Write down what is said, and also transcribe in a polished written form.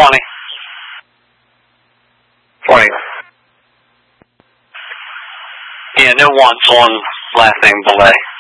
20. 20. Yeah, no wants on last name Belay.